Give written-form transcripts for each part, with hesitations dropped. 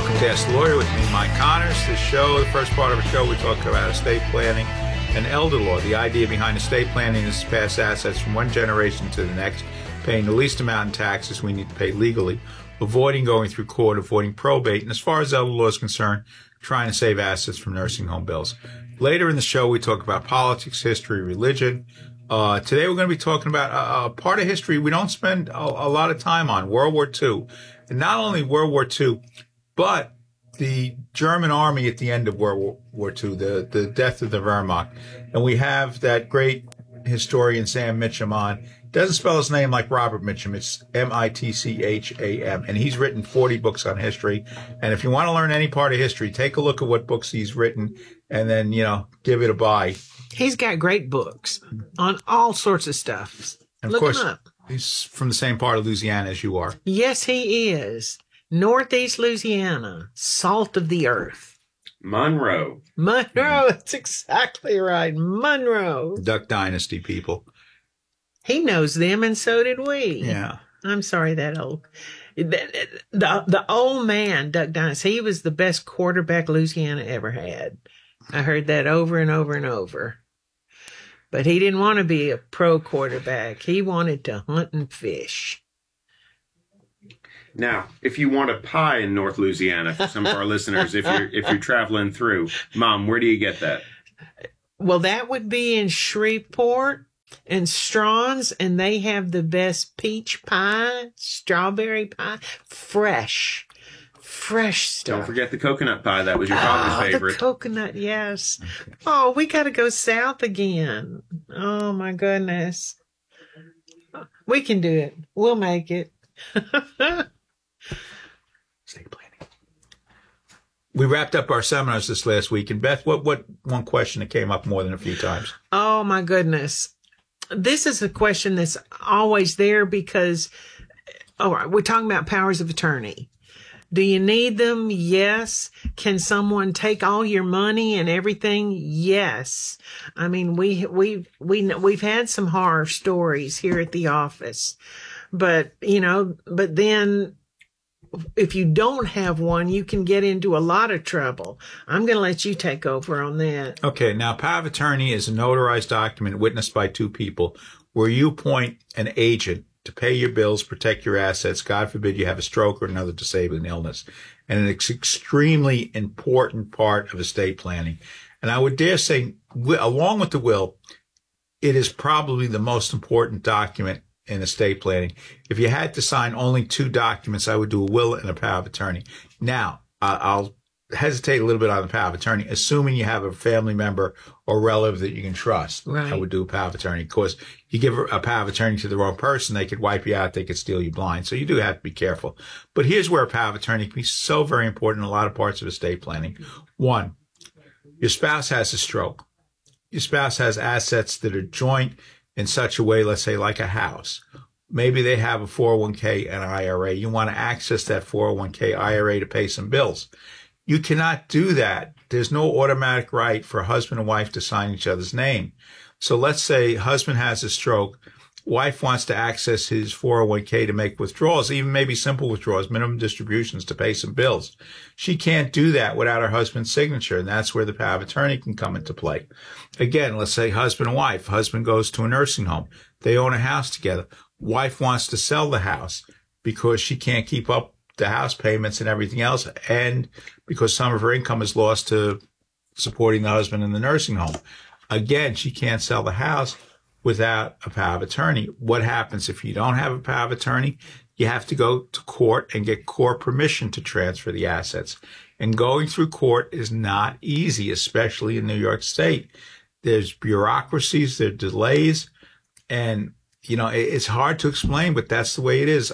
Welcome to Ask the Lawyer with me, Mike Connors. The first part of the show, we talk about estate planning and elder law. The idea behind estate planning is to pass assets from one generation to the next, paying the least amount in taxes we need to pay legally, avoiding going through court, avoiding probate, and as far as elder law is concerned, trying to save assets from nursing home bills. Later in the show, we talk about politics, history, religion. Today, we're going to be talking about a part of history we don't spend a lot of time on, World War II. And not only World War II, but the German army at the end of World War II, the death of the Wehrmacht. And we have that great historian, Sam Mitcham, on. Doesn't spell his name like Robert Mitchum. It's Mitcham. And he's written 40 books on history. And if you want to learn any part of history, take a look at what books he's written and then, give it a buy. He's got great books on all sorts of stuff. And Look of course, him up. He's from the same part of Louisiana as you are. Yes, he is. Northeast Louisiana, salt of the earth. Monroe. That's exactly right. Monroe. Duck Dynasty people. He knows them, and so did we. Yeah. I'm sorry, that old. The old man, Duck Dynasty, he was the best quarterback Louisiana ever had. I heard that over and over and over. But he didn't want to be a pro quarterback. He wanted to hunt and fish. Now, if you want a pie in North Louisiana, for some of our listeners, if you're traveling through, Mom, where do you get that? Well, that would be in Shreveport and Strawn's, and they have the best peach pie, strawberry pie, fresh stuff. Don't forget the coconut pie. That was your father's favorite. The coconut, yes. Oh, we got to go south again. Oh, my goodness. We can do it. We'll make it. Estate planning. We wrapped up our seminars this last week. And Beth, what one question that came up more than a few times? Oh, my goodness. This is a question that's always there because, all right, we're talking about powers of attorney. Do you need them? Yes. Can someone take all your money and everything? Yes. I mean, we've had some horror stories here at the office, but then if you don't have one, you can get into a lot of trouble. I'm going to let you take over on that. Okay. Now, power of attorney is a notarized document witnessed by two people where you appoint an agent to pay your bills, protect your assets. God forbid you have a stroke or another disabling illness. And it's an extremely important part of estate planning. And I would dare say, along with the will, it is probably the most important document in estate planning. If you had to sign only two documents, I would do a will and a power of attorney. Now, I'll hesitate a little bit on the power of attorney, assuming you have a family member or relative that you can trust. Right. I would do a power of attorney. Of course, you give a power of attorney to the wrong person, they could wipe you out, they could steal you blind. So you do have to be careful. But here's where a power of attorney can be so very important in a lot of parts of estate planning. One, your spouse has a stroke. Your spouse has assets that are joint in such a way, let's say like a house. Maybe they have a 401k and IRA. You want to access that 401k IRA to pay some bills. You cannot do that. There's no automatic right for a husband and wife to sign each other's name. So let's say husband has a stroke. Wife wants to access his 401k to make withdrawals, even maybe simple withdrawals, minimum distributions to pay some bills. She can't do that without her husband's signature, and that's where the power of attorney can come into play. Again, let's say husband and wife. Husband goes to a nursing home. They own a house together. Wife wants to sell the house because she can't keep up the house payments and everything else, and because some of her income is lost to supporting the husband in the nursing home. Again, she can't sell the house without a power of attorney. What happens if you don't have a power of attorney? You have to go to court and get court permission to transfer the assets. And going through court is not easy, especially in New York State. There's bureaucracies, there are delays, and it's hard to explain, but that's the way it is.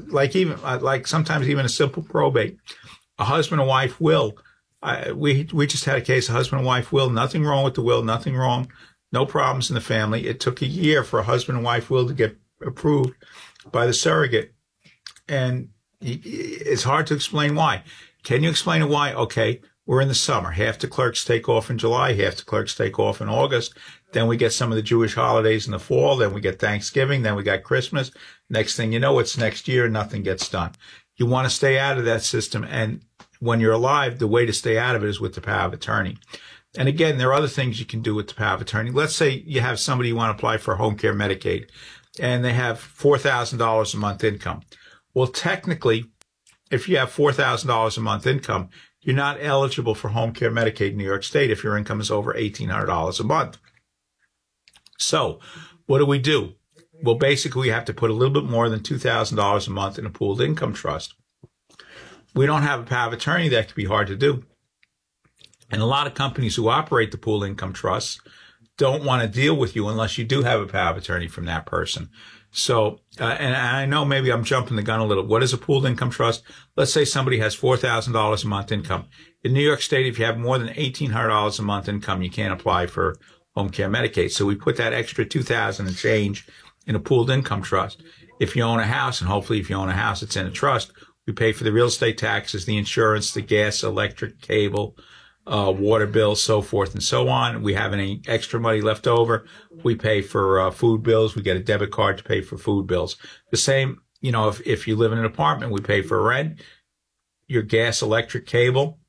Sometimes even a simple probate, a husband and wife will. We just had a case, a husband and wife will, nothing wrong with the will, nothing wrong, no problems in the family. It took a year for a husband and wife will to get approved by the surrogate. And it's hard to explain why. Can you explain why? Okay, we're in the summer. Half the clerks take off in July, half the clerks take off in August. Then we get some of the Jewish holidays in the fall. Then we get Thanksgiving. Then we got Christmas. Next thing you know, it's next year and nothing gets done. You want to stay out of that system. And when you're alive, the way to stay out of it is with the power of attorney. And again, there are other things you can do with the power of attorney. Let's say you have somebody you want to apply for home care Medicaid, and they have $4,000 a month income. Well, technically, if you have $4,000 a month income, you're not eligible for home care Medicaid in New York State if your income is over $1,800 a month. So what do? Well, basically, we have to put a little bit more than $2,000 a month in a pooled income trust. We don't have a power of attorney. That could be hard to do. And a lot of companies who operate the pooled income trusts don't want to deal with you unless you do have a power of attorney from that person. So, and I know maybe I'm jumping the gun a little. What is a pooled income trust? Let's say somebody has $4,000 a month income. In New York State, if you have more than $1,800 a month income, you can't apply for home care Medicaid. So we put that extra $2,000 and change in a pooled income trust. If you own a house, and hopefully if you own a house, it's in a trust, we pay for the real estate taxes, the insurance, the gas, electric, cable, water bills, so forth and so on. We have any extra money left over, we pay for food bills. We get a debit card to pay for food bills. The same, if you live in an apartment, we pay for rent, your gas, electric, cable.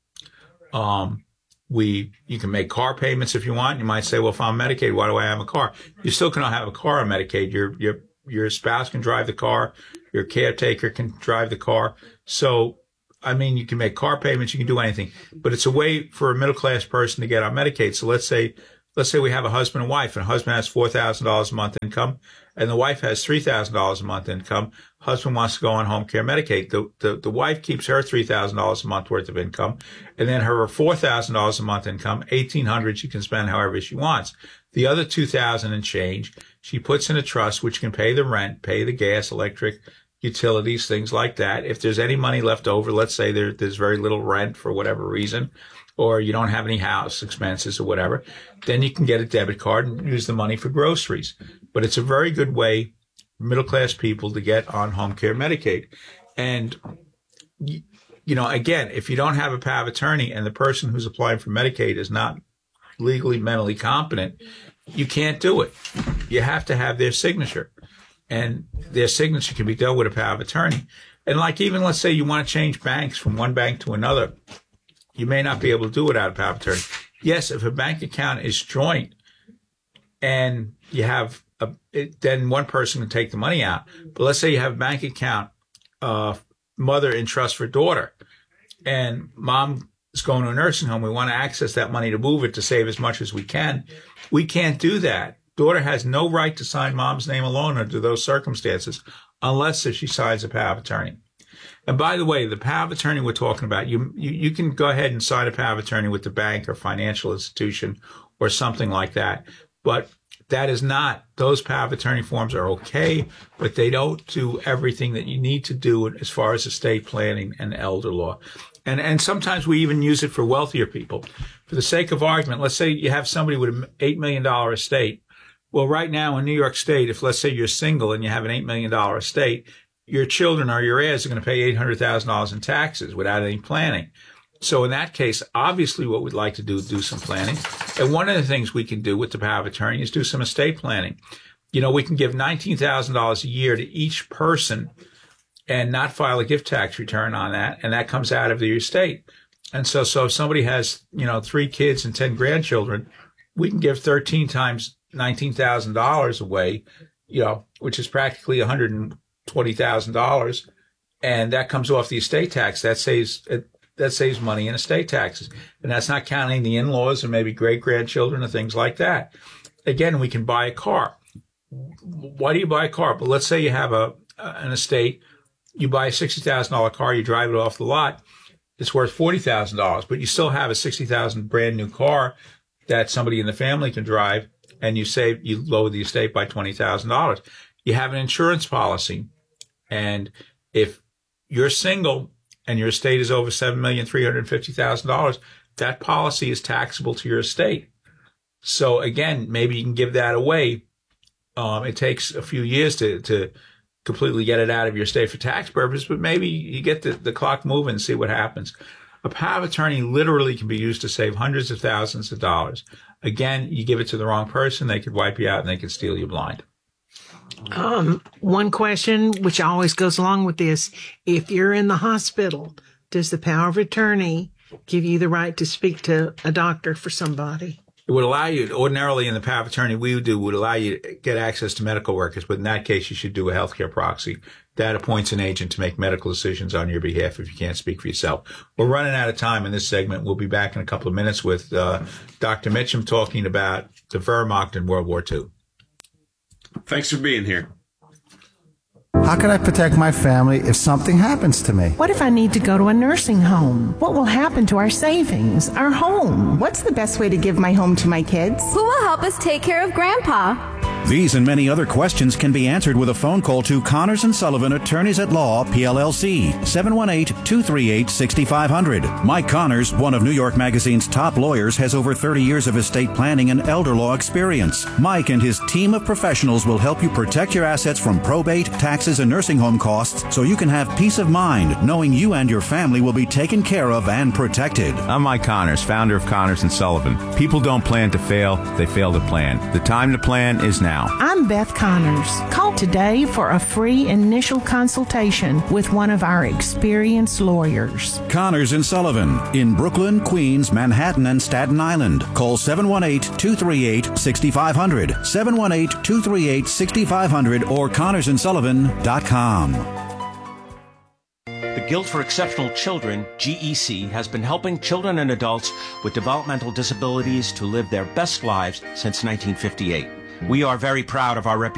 You can make car payments if you want. You might say, well, if I'm Medicaid, why do I have a car? You still cannot have a car on Medicaid. Your spouse can drive the car. Your caretaker can drive the car. So, you can make car payments. You can do anything, but it's a way for a middle class person to get on Medicaid. So let's say we have a husband and wife, and the husband has $4,000 a month income, and the wife has $3,000 a month income. Husband wants to go on home care Medicaid. The wife keeps her $3,000 a month worth of income, and then her $4,000 a month income, $1,800 she can spend however she wants. The other $2,000 and change she puts in a trust which can pay the rent, pay the gas, electric, utilities, things like that. If there's any money left over, let's say there's very little rent for whatever reason, or you don't have any house expenses or whatever, then you can get a debit card and use the money for groceries. But it's a very good way for middle class people to get on home care Medicaid. And, again, if you don't have a power of attorney and the person who's applying for Medicaid is not legally, mentally competent, you can't do it. You have to have their signature. And their signature can be dealt with a power of attorney. And even let's say you want to change banks from one bank to another, you may not be able to do it without a power of attorney. Yes, if a bank account is joint and you have then one person can take the money out. But let's say you have a bank account, mother in trust for daughter, and mom is going to a nursing home. We want to access that money to move it to save as much as we can. We can't do that. Daughter has no right to sign mom's name alone under those circumstances, unless if she signs a power of attorney. And by the way, the power of attorney we're talking about, you can go ahead and sign a power of attorney with the bank or financial institution or something like that. But that is not, those power of attorney forms are okay, but they don't do everything that you need to do as far as estate planning and elder law. And sometimes we even use it for wealthier people. For the sake of argument, let's say you have somebody with an $8 million estate. Well, right now in New York State, if let's say you're single and you have an $8 million estate, your children or your heirs are going to pay $800,000 in taxes without any planning. So in that case, obviously what we'd like to do is do some planning. And one of the things we can do with the power of attorney is do some estate planning. We can give $19,000 a year to each person and not file a gift tax return on that. And that comes out of the estate. And so if somebody has, 3 kids and 10 grandchildren, we can give 13 times $19,000 away, which is practically $120,000. And that comes off the estate tax. That saves money in estate taxes. And that's not counting the in-laws or maybe great-grandchildren or things like that. Again, we can buy a car. Why do you buy a car? But let's say you have an estate. You buy a $60,000 car. You drive it off the lot. It's worth $40,000, but you still have a $60,000 brand new car that somebody in the family can drive, and you lower the estate by $20,000. You have an insurance policy, and if you're single and your estate is over $7,350,000, that policy is taxable to your estate. So again, maybe you can give that away. It takes a few years to completely get it out of your estate for tax purposes, but maybe you get the clock moving and see what happens. A power of attorney literally can be used to save hundreds of thousands of dollars. Again, you give it to the wrong person, they could wipe you out and they could steal you blind. One question, which always goes along with this, if you're in the hospital, does the power of attorney give you the right to speak to a doctor for somebody? It would allow you, ordinarily in the power of attorney we would do, would allow you to get access to medical workers, but in that case you should do a healthcare proxy. That appoints an agent to make medical decisions on your behalf if you can't speak for yourself. We're running out of time in this segment. We'll be back in a couple of minutes with Dr. Mitchum talking about the Wehrmacht in World War II. Thanks for being here. How can I protect my family if something happens to me? What if I need to go to a nursing home? What will happen to our savings, our home? What's the best way to give my home to my kids? Who will help us take care of Grandpa? These and many other questions can be answered with a phone call to Connors & Sullivan, Attorneys at Law, PLLC, 718-238-6500. Mike Connors, one of New York Magazine's top lawyers, has over 30 years of estate planning and elder law experience. Mike and his team of professionals will help you protect your assets from probate, taxes, and nursing home costs so you can have peace of mind knowing you and your family will be taken care of and protected. I'm Mike Connors, founder of Connors & Sullivan. People don't plan to fail, they fail to plan. The time to plan is now. I'm Beth Connors. Call today for a free initial consultation with one of our experienced lawyers. Connors & Sullivan in Brooklyn, Queens, Manhattan, and Staten Island. Call 718-238-6500, 718-238-6500, or ConnorsandSullivan.com. The Guild for Exceptional Children, GEC, has been helping children and adults with developmental disabilities to live their best lives since 1958. We are very proud of our reputation